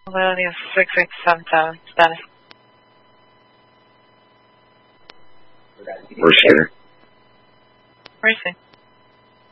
Millennium 6877, status. Where's Skinner? Where is he?